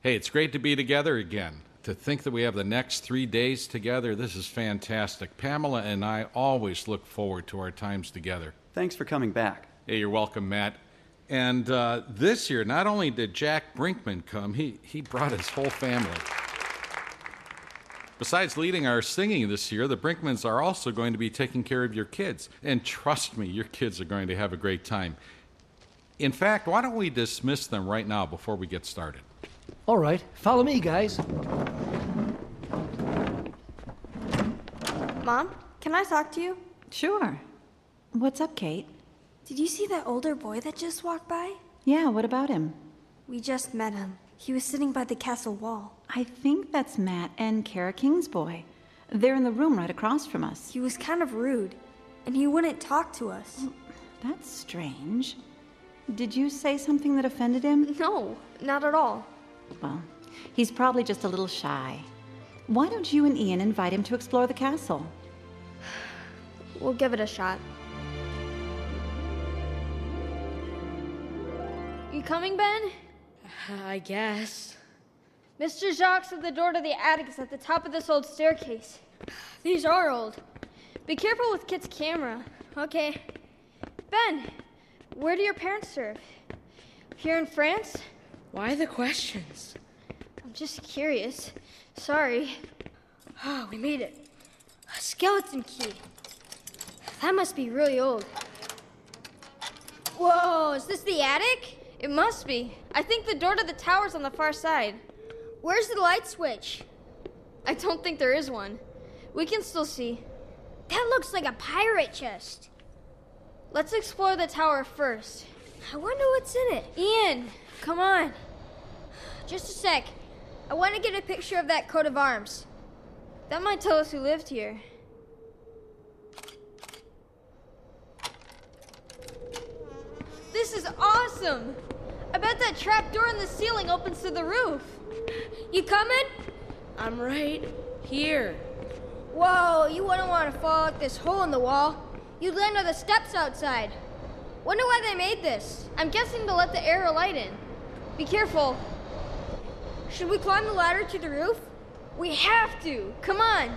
Hey, it's great to be together again. To think that we have the next 3 days together, this is fantastic. Pamela and I always look forward to our times together. Thanks for coming back. Hey, you're welcome, Matt. And this year, not only did Jack Brinkman come, he brought his whole family. Besides leading our singing this year, the Brinkmans are also going to be taking care of your kids. And trust me, your kids are going to have a great time. In fact, why don't we dismiss them right now before we get started? All right, follow me, guys. Mom, can I talk to you? Sure. What's up, Kate? Did you see that older boy that just walked by? Yeah, what about him? We just met him. He was sitting by the castle wall. I think that's Matt and Kara King's boy. They're in the room right across from us. He was kind of rude, and he wouldn't talk to us. That's strange. Did you say something that offended him? No, not at all. Well, he's probably just a little shy. Why don't you and Ian invite him to explore the castle? We'll give it a shot. You coming, Ben? I guess. Mr. Jacques said the door to the attic is at the top of this old staircase. These are old. Be careful with Kit's camera. Okay. Ben, where do your parents serve? Here in France? Why the questions? I'm just curious. Sorry. Oh, we made it. A skeleton key. That must be really old. Whoa, is this the attic? It must be. I think the door to the tower's on the far side. Where's the light switch? I don't think there is one. We can still see. That looks like a pirate chest. Let's explore the tower first. I wonder what's in it. Ian, come on. Just a sec. I want to get a picture of that coat of arms. That might tell us who lived here. This is awesome! I bet that trap door in the ceiling opens to the roof. You coming? I'm right here. Whoa, you wouldn't want to fall like this hole in the wall. You'd land on the steps outside. Wonder why they made this. I'm guessing to let the air light in. Be careful. Should we climb the ladder to the roof? We have to. Come on.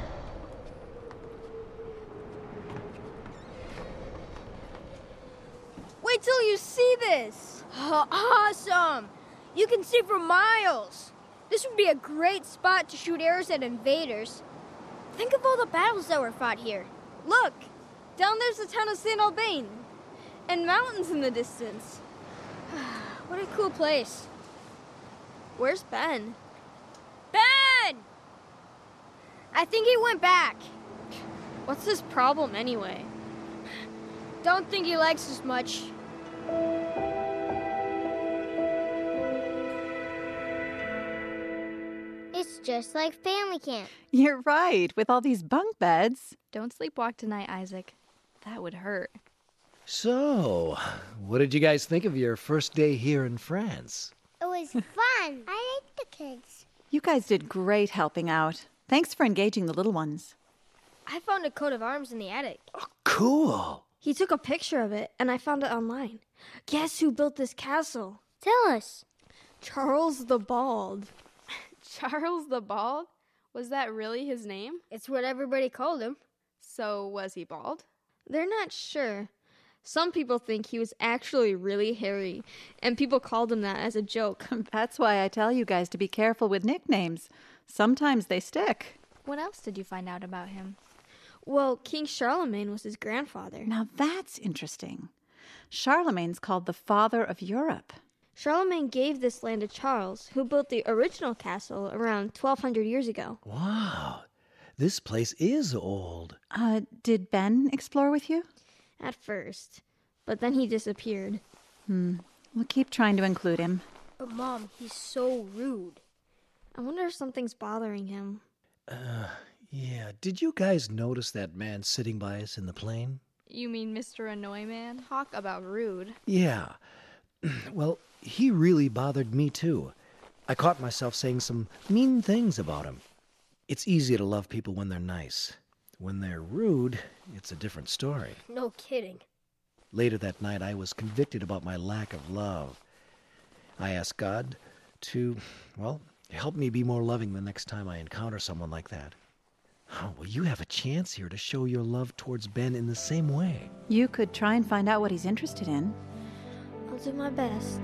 Wait till you see this. Oh, awesome. You can see for miles. This would be a great spot to shoot arrows at invaders. Think of all the battles that were fought here. Look, down there's the town of Saint Albin, and mountains in the distance. What a cool place. Where's Ben? Ben! I think he went back. What's his problem anyway? Don't think he likes us much. It's just like family camp. You're right, with all these bunk beds. Don't sleepwalk tonight, Isaac. That would hurt. So, what did you guys think of your first day here in France? It was fun. I like the kids. You guys did great helping out. Thanks for engaging the little ones. I found a coat of arms in the attic. Oh, cool. He took a picture of it, and I found it online. Guess who built this castle? Tell us. Charles the Bald. Charles the Bald? Was that really his name? It's what everybody called him. So, was he bald? They're not sure. Some people think he was actually really hairy, and people called him that as a joke. That's why I tell you guys to be careful with nicknames. Sometimes they stick. What else did you find out about him? Well, King Charlemagne was his grandfather. Now that's interesting. Charlemagne's called the father of Europe. Charlemagne gave this land to Charles, who built the original castle around 1200 years ago. Wow, this place is old. Did Ben explore with you? At first, but then he disappeared. We'll keep trying to include him. But Mom, he's so rude. I wonder if something's bothering him. Yeah, did you guys notice that man sitting by us in the plane? You mean Mr. Annoyman? Talk about rude. Yeah. Well, he really bothered me too. I caught myself saying some mean things about him. It's easy to love people when they're nice. When they're rude, it's a different story. No kidding. Later that night, I was convicted about my lack of love. I asked God to, Help me be more loving the next time I encounter someone like that. Oh, well, you have a chance here to show your love towards Ben in the same way. You could try and find out what he's interested in. I'll do my best.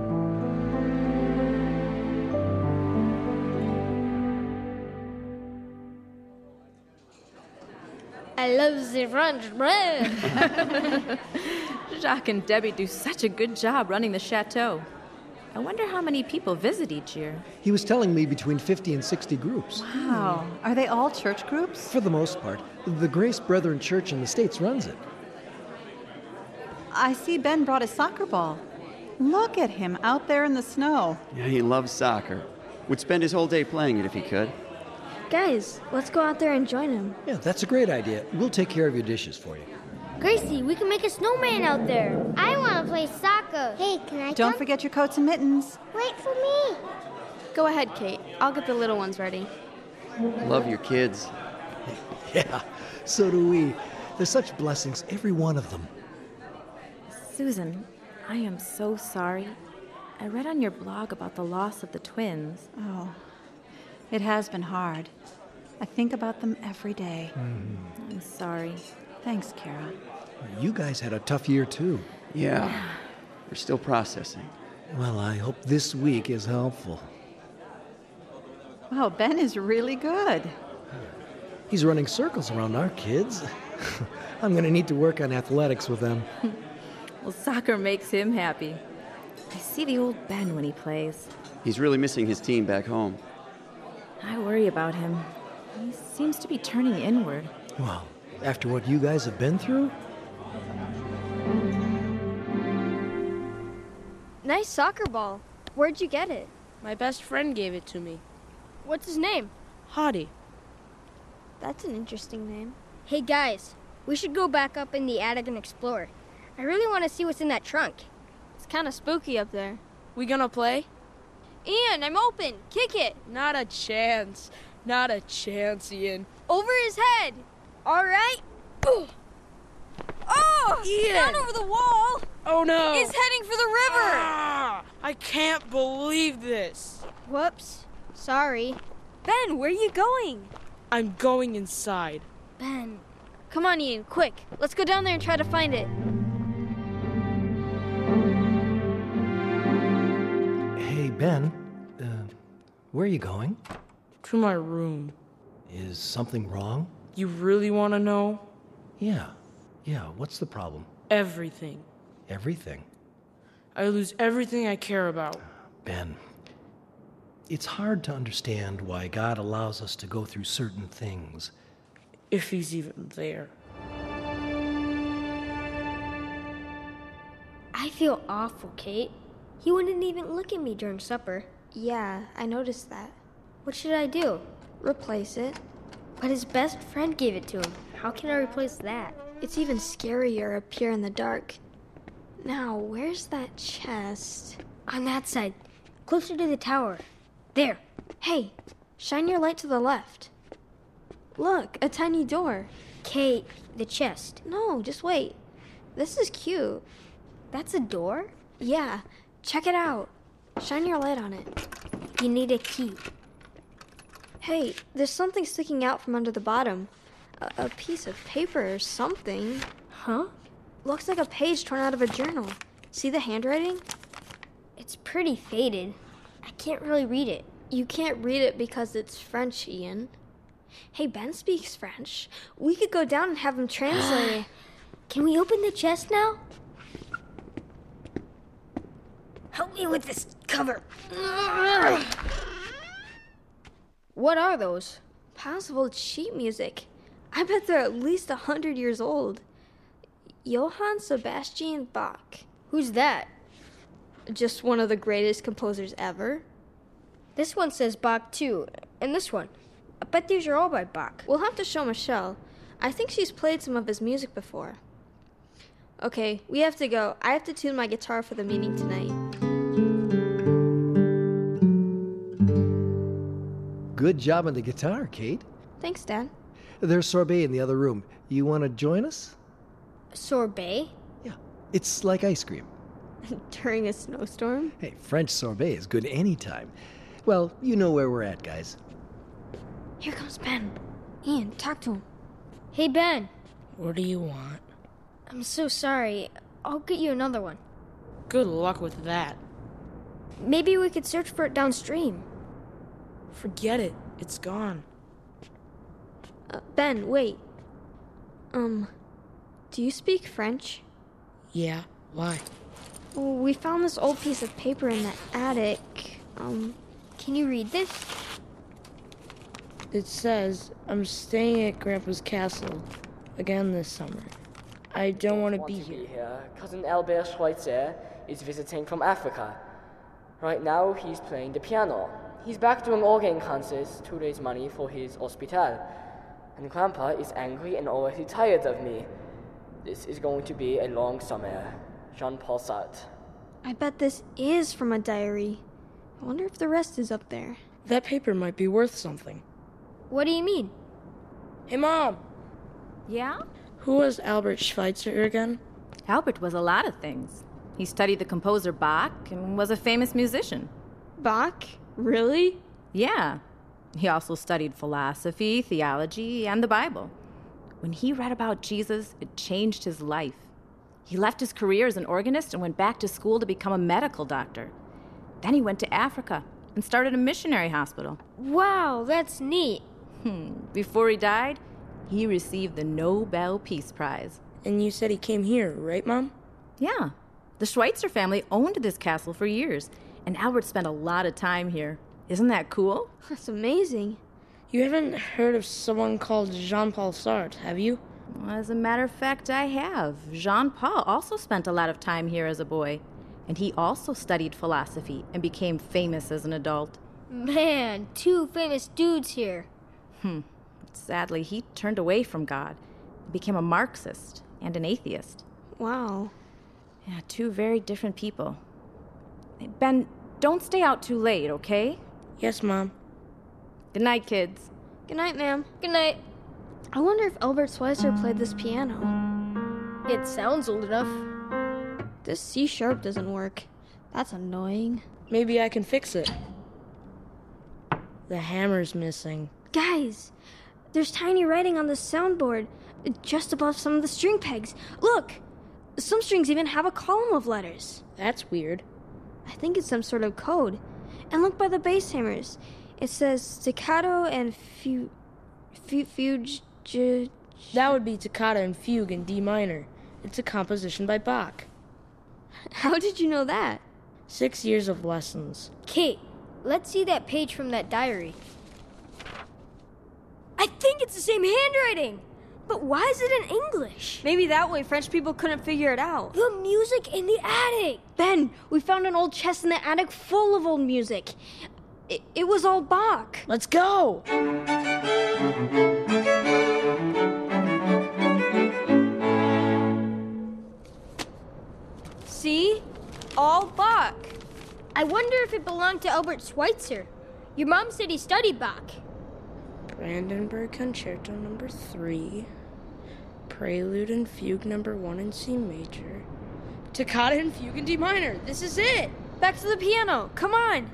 I love the French bread. Jacques and Debbie do such a good job running the chateau. I wonder how many people visit each year. He was telling me between 50 and 60 groups. Wow. Are they all church groups? For the most part. The Grace Brethren Church in the States runs it. I see Ben brought his soccer ball. Look at him out there in the snow. Yeah, he loves soccer. Would spend his whole day playing it if he could. Guys, let's go out there and join him. Yeah, that's a great idea. We'll take care of your dishes for you. Gracie, we can make a snowman out there. I want to play soccer. Hey, can I Don't come? forget your coats and mittens. Wait for me. Go ahead, Kate. I'll get the little ones ready. Love your kids. Yeah, so do we. They're such blessings, every one of them. Susan, I am so sorry. I read on your blog about the loss of the twins. Oh, it has been hard. I think about them every day. I'm sorry. Thanks, Kara. You guys had a tough year, too. Yeah, we're still processing. Well, I hope this week is helpful. Wow, Ben is really good. He's running circles around our kids. I'm going to need to work on athletics with them. Well, soccer makes him happy. I see the old Ben when he plays. He's really missing his team back home. I worry about him. He seems to be turning inward. Well, after what you guys have been through? Nice soccer ball. Where'd you get it? My best friend gave it to me. What's his name? Hottie. That's an interesting name. Hey guys, we should go back up in the attic and explore. I really want to see what's in that trunk. It's kind of spooky up there. We gonna play? Ian, I'm open. Kick it. Not a chance. Not a chance, Ian. Over his head. All right. Oh! Ian! Down over the wall. Oh no! He's heading for the river. Ah, I can't believe this. Whoops. Sorry. Ben, where are you going? I'm going inside. Ben. Come on, Ian, quick. Let's go down there and try to find it. Hey, Ben. Where are you going? To my room. Is something wrong? You really want to know? Yeah. Yeah, what's the problem? Everything. Everything. I lose everything I care about. Ben, it's hard to understand why God allows us to go through certain things. If he's even there. I feel awful, Kate. He wouldn't even look at me during supper. Yeah, I noticed that. What should I do? Replace it. But his best friend gave it to him. How can I replace that? It's even scarier up here in the dark. Now, where's that chest? On that side, closer to the tower. There. Hey, shine your light to the left. Look, a tiny door. Kate, the chest. No, just wait. This is cute. That's a door? Yeah, check it out. Shine your light on it. You need a key. Hey, there's something sticking out from under the bottom. A piece of paper or something. Huh? Looks like a page torn out of a journal. See the handwriting? It's pretty faded. I can't really read it. You can't read it because it's French, Ian. Hey, Ben speaks French. We could go down and have him translate it. Can we open the chest now? Help me with this cover. What are those? Piles of old sheet music. I bet they're at least 100 years old. Johann Sebastian Bach. Who's that? Just one of the greatest composers ever. This one says Bach too, and this one. I bet these are all by Bach. We'll have to show Michelle. I think she's played some of his music before. Okay, we have to go. I have to tune my guitar for the meeting tonight. Good job on the guitar, Kate. Thanks, Dad. There's sorbet in the other room. You want to join us? Sorbet? Yeah, it's like ice cream. During a snowstorm? Hey, French sorbet is good anytime. Well, you know where we're at, guys. Here comes Ben. Ian, talk to him. Hey, Ben. What do you want? I'm so sorry. I'll get you another one. Good luck with that. Maybe we could search for it downstream. Forget it. It's gone. Ben, wait. Do you speak French? Yeah, why? Well, we found this old piece of paper in the attic. Can you read this? It says, I'm staying at Grandpa's castle again this summer. I don't want to be here. Cousin Albert Schweitzer is visiting from Africa. Right now, he's playing the piano. He's back doing organ concerts to raise money for his hospital. And Grandpa is angry and already tired of me. This is going to be a long summer. Jean-Paul Sartre. I bet this is from a diary. I wonder if the rest is up there. That paper might be worth something. What do you mean? Hey, Mom! Yeah? Who was Albert Schweitzer again? Albert was a lot of things. He studied the composer Bach and was a famous musician. Bach? Really? Yeah. He also studied philosophy, theology, and the Bible. When he read about Jesus, it changed his life. He left his career as an organist and went back to school to become a medical doctor. Then he went to Africa and started a missionary hospital. Wow, that's neat. Before he died, he received the Nobel Peace Prize. And you said he came here, right, Mom? Yeah. The Schweitzer family owned this castle for years, and Albert spent a lot of time here. Isn't that cool? That's amazing. You haven't heard of someone called Jean-Paul Sartre, have you? As a matter of fact, I have. Jean-Paul also spent a lot of time here as a boy, and he also studied philosophy and became famous as an adult. Man, two famous dudes here. Sadly, he turned away from God and became a Marxist and an atheist. Wow. Yeah, two very different people. Hey, Ben, don't stay out too late, okay? Yes, Mom. Good night, kids. Good night, ma'am. Good night. I wonder if Albert Schweitzer played this piano. It sounds old enough. This C sharp doesn't work. That's annoying. Maybe I can fix it. The hammer's missing. Guys, there's tiny writing on the soundboard just above some of the string pegs. Look! Some strings even have a column of letters. That's weird. I think it's some sort of code. And look by the bass hammers. It says staccato and fugue. That would be toccata and fugue in D minor. It's a composition by Bach. How did you know that? 6 years of lessons. Kate, let's see that page from that diary. I think it's the same handwriting. But why is it in English? Maybe that way French people couldn't figure it out. The music in the attic. Ben, we found an old chest in the attic full of old music. It was all Bach. Let's go! See? All Bach. I wonder if it belonged to Albert Schweitzer. Your mom said he studied Bach. Brandenburg Concerto No. 3, Prelude and Fugue No. 1 in C major, Toccata and Fugue in D minor. This is it! Back to the piano. Come on.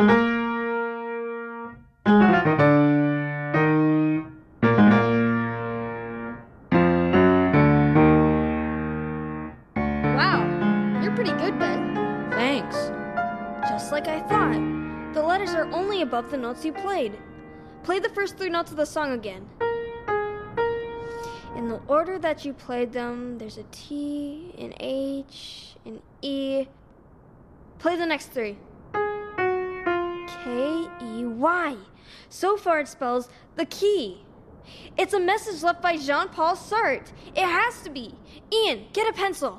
Wow, you're pretty good, Ben. Thanks. Just like I thought. The letters are only above the notes you played. Play the first 3 notes of the song again. In the order that you played them, there's a T, an H, an E. Play the next 3. K-E-Y. So far it spells the key. It's a message left by Jean-Paul Sartre. It has to be. Ian, get a pencil.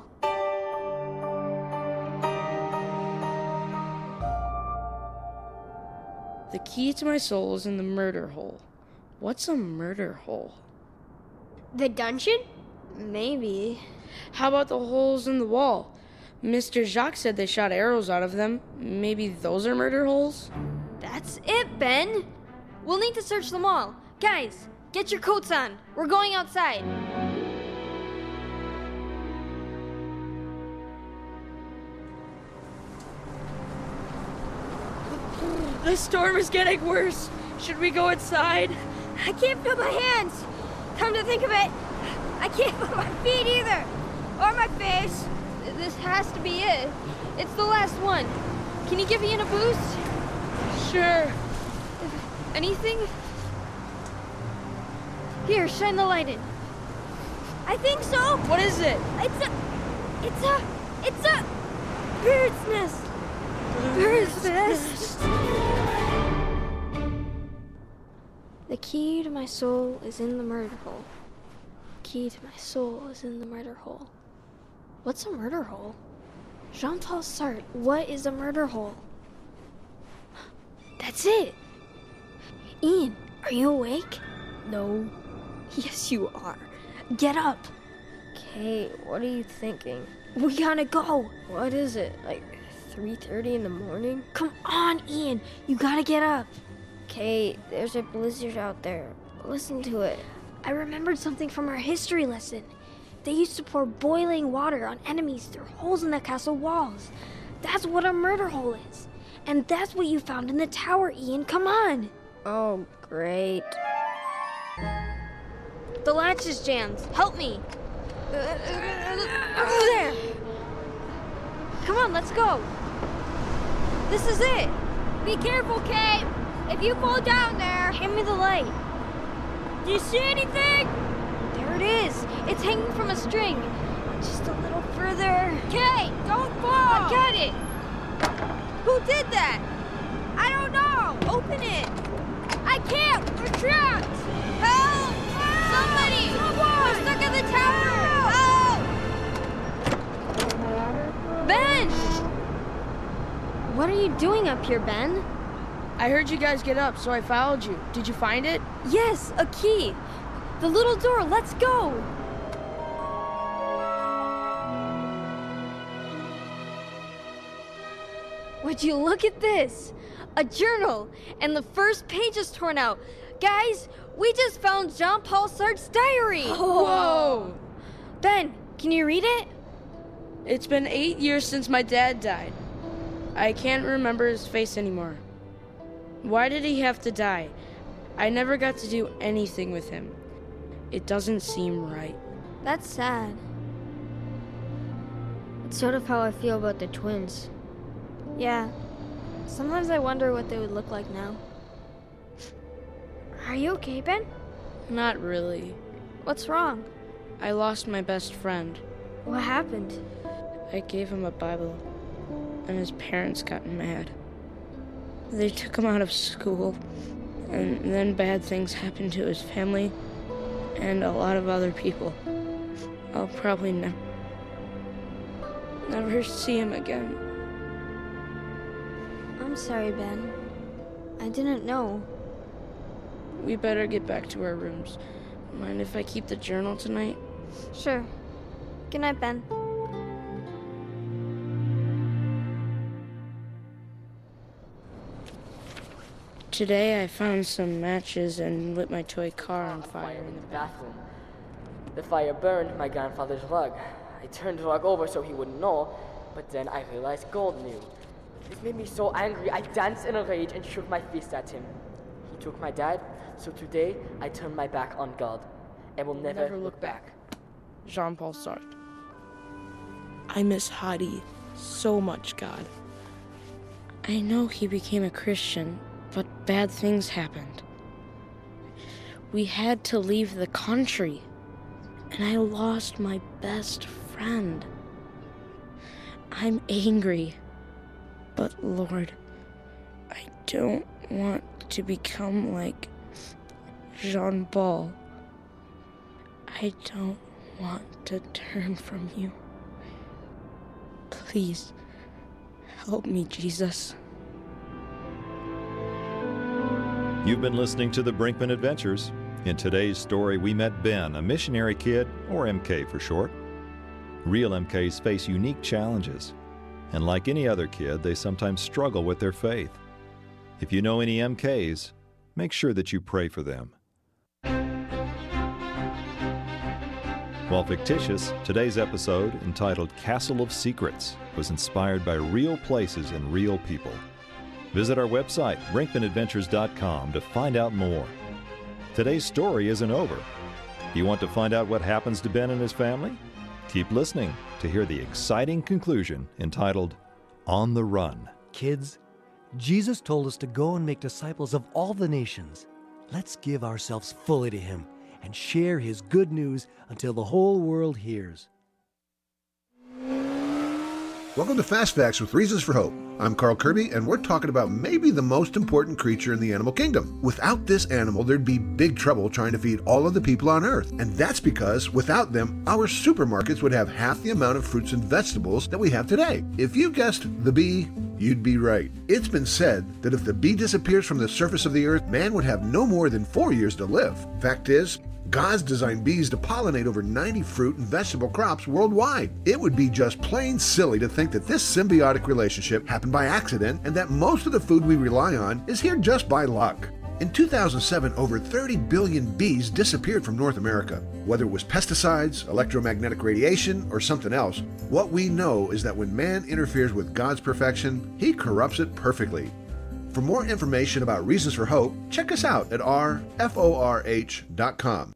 The key to my soul is in the murder hole. What's a murder hole? The dungeon? Maybe. How about the holes in the wall? Mr. Jacques said they shot arrows out of them. Maybe those are murder holes? That's it, Ben. We'll need to search them all. Guys, get your coats on. We're going outside. The storm is getting worse. Should we go inside? I can't feel my hands. Come to think of it, I can't feel my feet either. Or my face. This has to be it. It's the last one. Can you give Ian a boost? Sure. Anything? Here, shine the light in. I think so. What is it? It's a bird's nest. Bird's nest. The key to my soul is in the murder hole. Key to my soul is in the murder hole. What's a murder hole? Jean-Paul Sartre, what is a murder hole? That's it. Ian, are you awake? No. Yes, you are. Get up. Okay, what are you thinking? We gotta go. What is it, like 3:30 in the morning? Come on, Ian. You gotta get up. Okay, there's a blizzard out there. Listen to it. I remembered something from our history lesson. They used to pour boiling water on enemies through holes in the castle walls. That's what a murder hole is. And that's what you found in the tower, Ian. Come on. Oh, great. The latch is jammed. Help me. There. Come on, let's go. This is it. Be careful, Kay. If you fall down there... Hand me the light. Do you see anything? There it is. It's hanging from a string. Just a little further. Kay, don't fall. I got it. Who did that? I don't know. Open it. I can't. We're trapped. Help! Somebody! We're stuck in the tower. Help! Ben! What are you doing up here, Ben? I heard you guys get up, so I followed you. Did you find it? Yes, a key. The little door. Let's go. Would you look at this? A journal, and the first page is torn out. Guys, we just found Jean-Paul Sartre's diary. Whoa! Ben, can you read it? It's been 8 years since my dad died. I can't remember his face anymore. Why did he have to die? I never got to do anything with him. It doesn't seem right. That's sad. It's sort of how I feel about the twins. Yeah. Sometimes I wonder what they would look like now. Are you okay, Ben? Not really. What's wrong? I lost my best friend. What happened? I gave him a Bible, and his parents got mad. They took him out of school, and then bad things happened to his family and a lot of other people. I'll probably never see him again. I'm sorry, Ben. I didn't know. We better get back to our rooms. Mind if I keep the journal tonight? Sure. Good night, Ben. Today I found some matches and lit my toy car on fire in the bathroom. The fire burned my grandfather's rug. I turned the rug over so he wouldn't know, but then I realized Gold knew. This made me so angry, I danced in a rage and shook my fist at him. He took my dad, so today I turned my back on God and will never look back. Jean-Paul Sartre. I miss Hadi so much, God. I know he became a Christian, but bad things happened. We had to leave the country, and I lost my best friend. I'm angry, but Lord, I don't want to become like Jean-Paul. I don't want to turn from you. Please, help me, Jesus. You've been listening to the Brinkman Adventures. In today's story, we met Ben, a missionary kid, or MK for short. Real MKs face unique challenges, and like any other kid, they sometimes struggle with their faith. If you know any MKs, make sure that you pray for them. While fictitious, today's episode, entitled Castle of Secrets, was inspired by real places and real people. Visit our website, brinkmanadventures.com, to find out more. Today's story isn't over. You want to find out what happens to Ben and his family? Keep listening to hear the exciting conclusion entitled, On the Run. Kids, Jesus told us to go and make disciples of all the nations. Let's give ourselves fully to Him and share His good news until the whole world hears. Welcome to Fast Facts with Reasons for Hope. I'm Carl Kirby, and we're talking about maybe the most important creature in the animal kingdom. Without this animal, there'd be big trouble trying to feed all of the people on Earth. And that's because without them, our supermarkets would have half the amount of fruits and vegetables that we have today. If you guessed the bee, you'd be right. It's been said that if the bee disappears from the surface of the Earth, man would have no more than 4 years to live. Fact is, God's designed bees to pollinate over 90 fruit and vegetable crops worldwide. It would be just plain silly to think that this symbiotic relationship happened by accident and that most of the food we rely on is here just by luck. In 2007, over 30 billion bees disappeared from North America. Whether it was pesticides, electromagnetic radiation, or something else, what we know is that when man interferes with God's perfection, He corrupts it perfectly. For more information about Reasons for Hope, check us out at rforh.com.